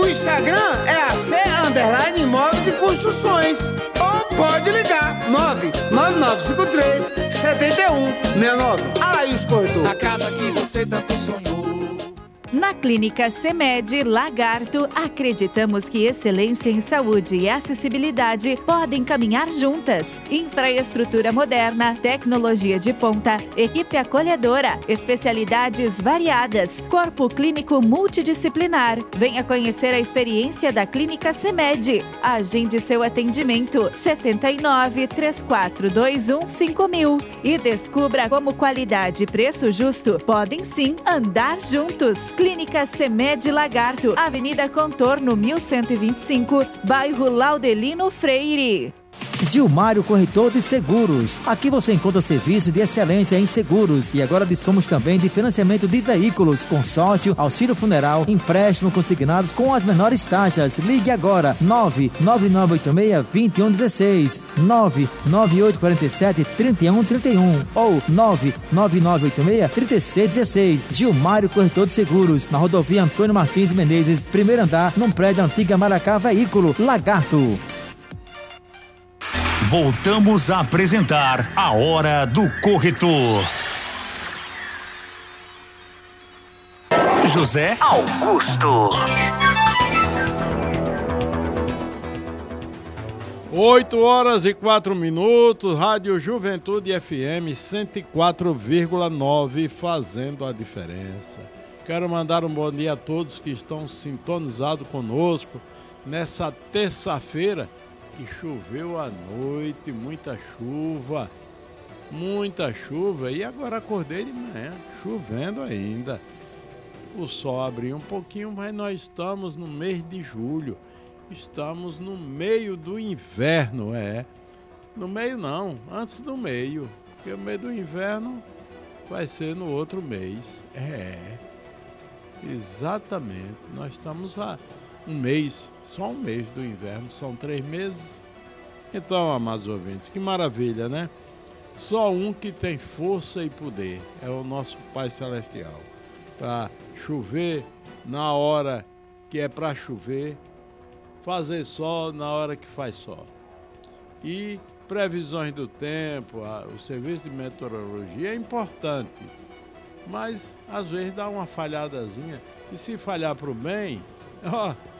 O Instagram é AC_Imóveis e Construções. Ou pode ligar 99953-7169. Alaís Corretor. A casa que você tanto sonhou. Na Clínica CEMED Lagarto, acreditamos que excelência em saúde e acessibilidade podem caminhar juntas. Infraestrutura moderna, tecnologia de ponta, equipe acolhedora, especialidades variadas, corpo clínico multidisciplinar. Venha conhecer a experiência da Clínica CEMED. Agende seu atendimento 7934215000 e descubra como qualidade e preço justo podem sim andar juntos. Clínica CEMED Lagarto, Avenida Contorno 1125, bairro Laudelino Freire. Gilmário Corretor de Seguros. Aqui você encontra serviço de excelência em seguros e agora dispomos também de financiamento de veículos, consórcio, auxílio funeral, empréstimo consignados com as menores taxas. Ligue agora 99986-2116, 99847-3131 ou 99986-3616. Gilmário Corretor de Seguros, na rodovia Antônio Martins Menezes, primeiro andar, num prédio Antiga Maracá Veículo, Lagarto. Voltamos a apresentar a Hora do Corretor. José Augusto. 8h04, Rádio Juventude FM 104,9, fazendo a diferença. Quero mandar um bom dia a todos que estão sintonizados conosco nessa terça-feira, que choveu à noite, muita chuva, e agora acordei de manhã, chovendo ainda. O sol abriu um pouquinho, mas nós estamos no mês de julho, estamos no meio do inverno, no meio não, antes do meio, porque o meio do inverno vai ser no outro mês, exatamente, nós estamos só um mês do inverno, são 3 meses. Então, amados ouvintes, que maravilha, né? Só um que tem força e poder é o nosso Pai Celestial. Para chover na hora que é para chover, fazer sol na hora que faz sol. E previsões do tempo, o serviço de meteorologia é importante, mas às vezes dá uma falhadazinha. E se falhar para o bem,